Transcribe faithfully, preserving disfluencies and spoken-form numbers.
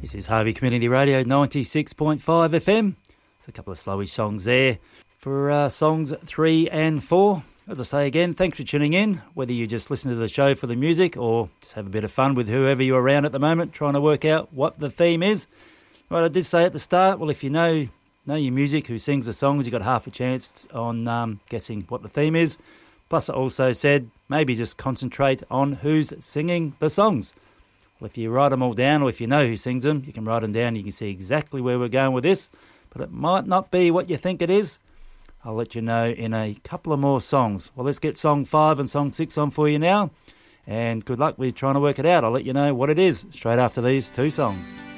This is Harvey Community Radio ninety-six point five F M. There's a couple of slowish songs there for uh, songs three and four. As I say again, thanks for tuning in, whether you just listen to the show for the music or just have a bit of fun with whoever you're around at the moment trying to work out what the theme is. Right, I did say at the start, well, if you know know your music, who sings the songs, you've got half a chance on um, guessing what the theme is. Plus, I also said maybe just concentrate on who's singing the songs. Well, if you write them all down, or if you know who sings them, you can write them down. You can see exactly where we're going with this, but it might not be what you think it is. I'll let you know in a couple of more songs. Well, let's get song five and song six on for you now, and good luck with trying to work it out. I'll let you know what it is straight after these two songs.